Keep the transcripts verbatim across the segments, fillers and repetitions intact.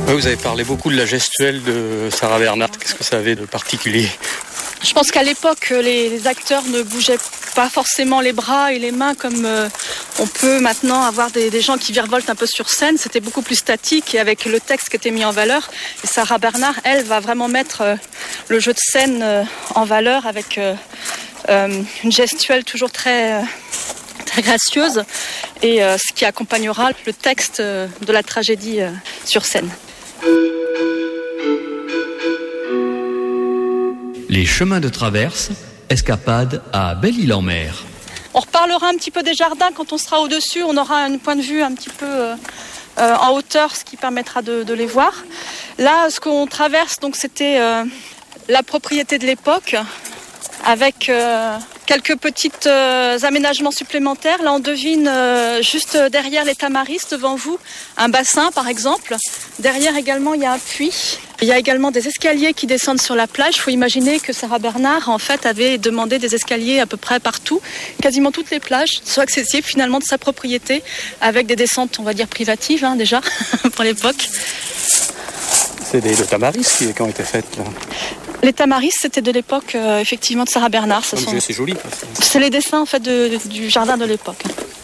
Ouais, vous avez parlé beaucoup de la gestuelle de Sarah Bernhardt. Qu'est-ce que ça avait de particulier ? Je pense qu'à l'époque, les, les acteurs ne bougeaient pas forcément les bras et les mains comme euh, on peut maintenant avoir des, des gens qui virevoltent un peu sur scène. C'était beaucoup plus statique et avec le texte qui était mis en valeur. Et Sarah Bernhardt, elle, va vraiment mettre euh, le jeu de scène euh, en valeur avec euh, euh, une gestuelle toujours très, euh, très gracieuse et euh, ce qui accompagnera le texte euh, de la tragédie euh, sur scène. Les chemins de traverse, escapade à Belle-Île-en-Mer. On reparlera un petit peu des jardins quand on sera au-dessus. On aura un point de vue un petit peu euh, euh, en hauteur, ce qui permettra de, de les voir. Là, ce qu'on traverse, donc, c'était euh, la propriété de l'époque, avec euh, quelques petits euh, aménagements supplémentaires. Là, on devine euh, juste derrière les tamaris, devant vous, un bassin, par exemple. Derrière également, il y a un puits. Il y a également des escaliers qui descendent sur la plage. Il faut imaginer que Sarah Bernhardt, en fait, avait demandé des escaliers à peu près partout. Quasiment toutes les plages sont accessibles finalement de sa propriété, avec des descentes, on va dire, privatives, hein, déjà, pour l'époque. C'est des, des tamaris qui, qui ont été faites, là. Les tamaris, c'était de l'époque, euh, effectivement, de Sarah Bernhardt. Ce sont... C'est joli. C'est les dessins, en fait, de, de, du jardin de l'époque.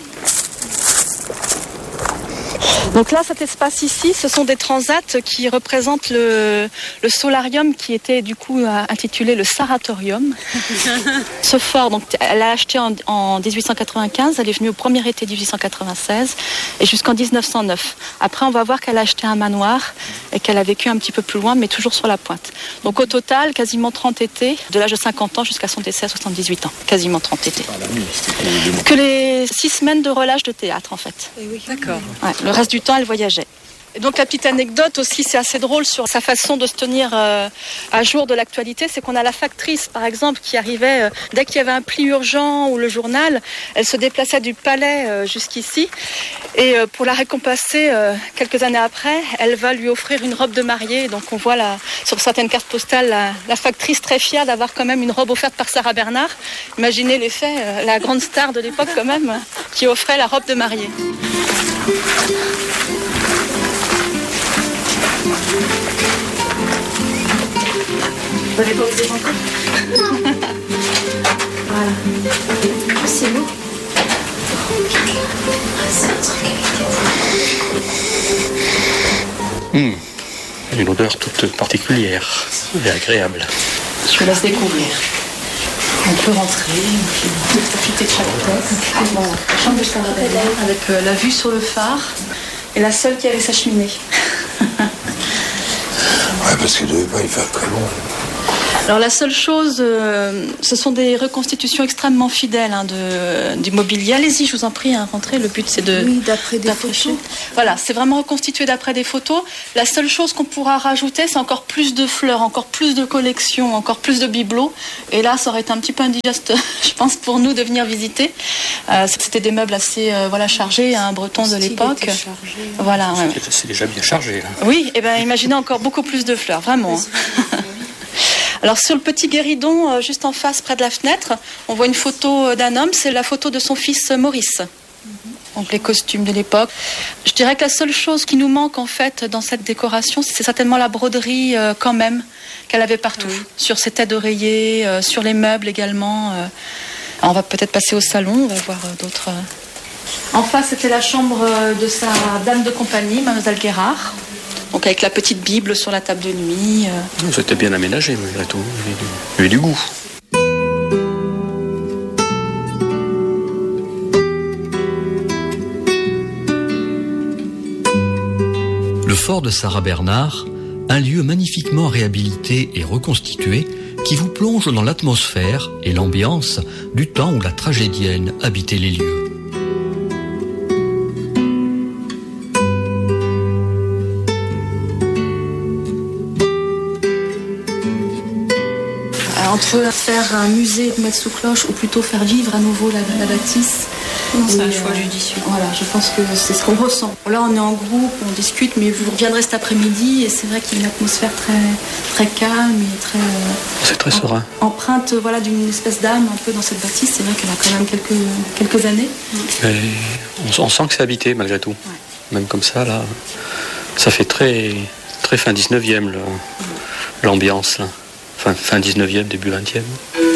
Donc là, cet espace ici, ce sont des transats qui représentent le, le solarium qui était du coup intitulé le Saratorium. Ce fort, donc, elle l'a acheté en, en dix-huit cent quatre-vingt-quinze, elle est venue au premier été dix-huit cent quatre-vingt-seize et jusqu'en dix-neuf cent neuf. Après, on va voir qu'elle a acheté un manoir et qu'elle a vécu un petit peu plus loin, mais toujours sur la pointe. Donc au total, quasiment trente étés, de l'âge de cinquante ans jusqu'à son décès à soixante-dix-huit ans. Quasiment trente étés. Que les six semaines de relâche de théâtre, en fait. Et oui, d'accord. Ouais, le reste du temps, elle voyageait. Et donc la petite anecdote aussi, c'est assez drôle sur sa façon de se tenir euh, à jour de l'actualité, c'est qu'on a la factrice, par exemple, qui arrivait, euh, dès qu'il y avait un pli urgent ou le journal, elle se déplaçait du palais euh, jusqu'ici. Et euh, pour la récompenser, euh, quelques années après, elle va lui offrir une robe de mariée. Donc on voit là, sur certaines cartes postales la, la factrice très fière d'avoir quand même une robe offerte par Sarah Bernhardt. Imaginez l'effet, euh, la grande star de l'époque quand même, euh, qui offrait la robe de mariée. Vous n'avez pas osé rentrer ? Non. Voilà. C'est beau. C'est un truc avec mmh. Une odeur toute particulière et agréable. Je vous laisse découvrir. On peut rentrer, on peut profiter de chaque tête. Bon, la chambre de Sarah Bernhardt avec euh, la vue sur le phare et la seule qui avait sa cheminée. Ouais, parce qu'il ne devait pas y faire très bon. Alors la seule chose, euh, ce sont des reconstitutions extrêmement fidèles hein, de, du mobilier. Allez-y, je vous en prie, hein, rentrez. Le but c'est de... Oui, d'après des photos. Voilà, c'est vraiment reconstitué d'après des photos. La seule chose qu'on pourra rajouter, c'est encore plus de fleurs, encore plus de collections, encore plus de bibelots. Et là, ça aurait été un petit peu indigeste, je pense, pour nous de venir visiter. Euh, c'était des meubles assez euh, voilà, chargés, un hein, breton de l'époque. Voilà, ouais. C'est, c'est déjà bien chargé, là. Oui, et ben imaginez encore beaucoup plus de fleurs, vraiment. Hein. Alors sur le petit guéridon, euh, juste en face, près de la fenêtre, on voit une photo d'un homme, c'est la photo de son fils Maurice. Mm-hmm. Donc les costumes de l'époque. Je dirais que la seule chose qui nous manque en fait dans cette décoration, c'est certainement la broderie euh, quand même, qu'elle avait partout. Mm-hmm. Sur ses têtes d'oreiller, euh, sur les meubles également. Euh. Alors, on va peut-être passer au salon, on va voir euh, d'autres... Euh. En face, c'était la chambre de sa dame de compagnie, Mademoiselle Guérard. Donc avec la petite Bible sur la table de nuit. Euh... C'était bien aménagé malgré tout. Il y avait du goût. Le fort de Sarah Bernhardt, un lieu magnifiquement réhabilité et reconstitué qui vous plonge dans l'atmosphère et l'ambiance du temps où la tragédienne habitait les lieux. Entre faire un musée et mettre sous cloche ou plutôt faire vivre à nouveau la, la bâtisse. C'est un choix euh, judicieux. Voilà, je pense que c'est ce qu'on ressent. Là, on est en groupe, on discute, mais vous reviendrez cet après-midi et c'est vrai qu'il y a une atmosphère très, très calme et très... C'est très serein. Empreinte voilà, d'une espèce d'âme un peu dans cette bâtisse. C'est vrai qu'elle a quand même quelques, quelques années. Et on, on sent que c'est habité malgré tout. Ouais. Même comme ça, là, ça fait très, très fin dix-neuvième, le, l'ambiance. Là. Fin, fin dix-neuvième, début vingtième.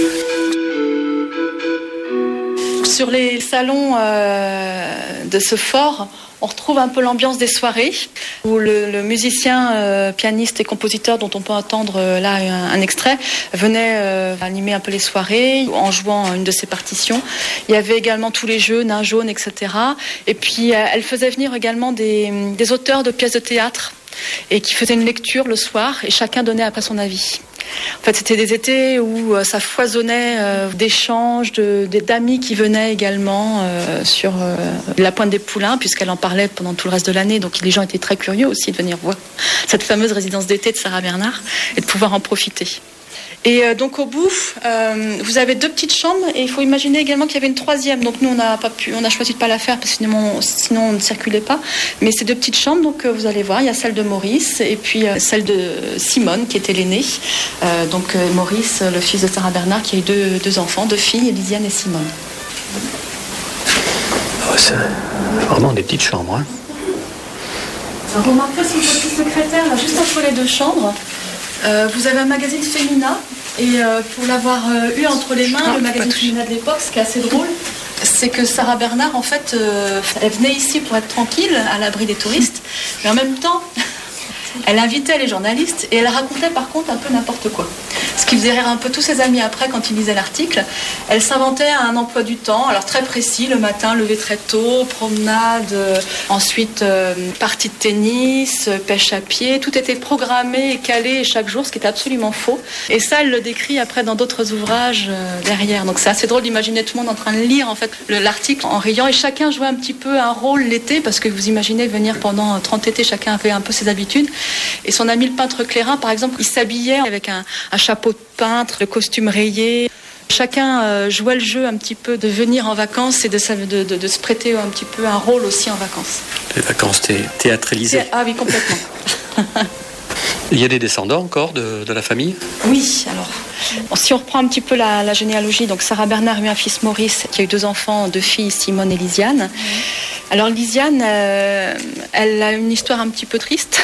Sur les salons euh, de ce fort, on retrouve un peu l'ambiance des soirées où le, le musicien, euh, pianiste et compositeur dont on peut entendre euh, là un, un extrait venait euh, animer un peu les soirées en jouant une de ses partitions. Il y avait également tous les jeux, Nain jaune, et cetera. Et puis euh, elle faisait venir également des, des auteurs de pièces de théâtre et qui faisaient une lecture le soir et chacun donnait après son avis. En fait, c'était des étés où euh, ça foisonnait euh, d'échanges, de, de, d'amis qui venaient également euh, sur euh, la Pointe des Poulains, puisqu'elle en parlait pendant tout le reste de l'année. Donc les gens étaient très curieux aussi de venir voir cette fameuse résidence d'été de Sarah Bernhardt et de pouvoir en profiter. Et euh, donc au bout, euh, vous avez deux petites chambres et il faut imaginer également qu'il y avait une troisième. Donc nous, on a pas pu, on a choisi de pas la faire parce que sinon, sinon on ne circulait pas. Mais ces deux petites chambres, donc euh, vous allez voir, il y a celle de Maurice et puis euh, celle de Simone qui était l'aînée. Euh, donc euh, Maurice, le fils de Sarah Bernhardt, qui a eu deux, deux enfants, deux filles, Lisiane et Simone. Oh, c'est vraiment des petites chambres. Hein. Alors, vous remarquerez son petit secrétaire là, juste entre les deux chambres. Euh, vous avez un magazine Femina et euh, pour l'avoir euh, eu entre les mains, le magazine Femina de l'époque, ce qui est assez drôle, c'est que Sarah Bernhardt, en fait, euh, elle venait ici pour être tranquille, à l'abri des touristes, mais en même temps, elle invitait les journalistes et elle racontait par contre un peu n'importe quoi. Ce qui faisait rire un peu tous ses amis après quand ils lisaient l'article. Elle s'inventait un emploi du temps, alors très précis, le matin, lever très tôt, promenade, euh, ensuite euh, partie de tennis, euh, pêche à pied, tout était programmé et calé chaque jour, ce qui était absolument faux. Et ça, elle le décrit après dans d'autres ouvrages euh, derrière. Donc c'est assez drôle d'imaginer tout le monde en train de lire en fait le, l'article en riant et chacun jouait un petit peu un rôle l'été parce que vous imaginez venir pendant trente étés, chacun avait un peu ses habitudes. Et son ami le peintre Clérin, par exemple, il s'habillait avec un, un chapeau de peintre, le costume rayé. Chacun euh, jouait le jeu un petit peu de venir en vacances et de, de, de, de se prêter un petit peu un rôle aussi en vacances. Des vacances thé- théâtralisées. Ah oui, complètement. Il y a des descendants encore de, de la famille ? Oui, alors, bon, si on reprend un petit peu la, la généalogie, donc Sarah Bernhardt a eu un fils Maurice qui a eu deux enfants, deux filles, Simone et Lisiane. Mmh. Alors Lisiane, euh, elle a une histoire un petit peu triste.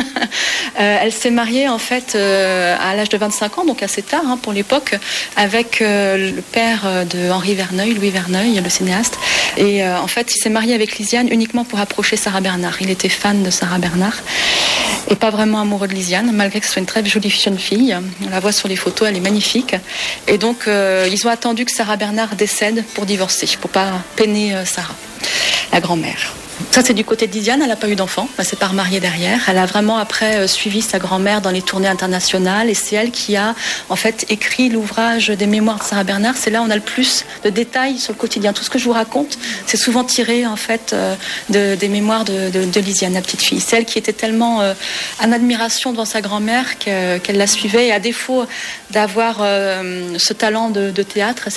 euh, elle s'est mariée en fait euh, à l'âge de vingt-cinq ans, donc assez tard hein, pour l'époque, avec euh, le père de Henri Verneuil, Louis Verneuil, le cinéaste. Et euh, en fait, il s'est marié avec Lisiane uniquement pour approcher Sarah Bernhardt. Il était fan de Sarah Bernhardt et pas vraiment amoureux de Lisiane, malgré que ce soit une très jolie jeune fille. On la voit sur les photos, elle est magnifique. Et donc, euh, ils ont attendu que Sarah Bernhardt décède pour divorcer, pour pas peiner euh, Sarah, la grand-mère. Ça, c'est du côté de Lisiane, elle n'a pas eu d'enfant, elle s'est pas remariée derrière. Elle a vraiment après euh, suivi sa grand-mère dans les tournées internationales et c'est elle qui a en fait écrit l'ouvrage des mémoires de Sarah Bernhardt. C'est là où on a le plus de détails sur le quotidien. Tout ce que je vous raconte, c'est souvent tiré en fait euh, de, des mémoires de, de, de Lisiane, la petite fille. C'est elle qui était tellement euh, en admiration devant sa grand-mère que, qu'elle la suivait et à défaut d'avoir euh, ce talent de, de théâtre,